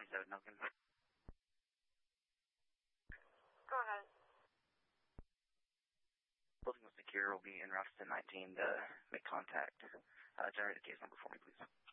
27 Milken. Go ahead. Building was secure. Will be in route to 19 to make contact. Generate the case number for me, please.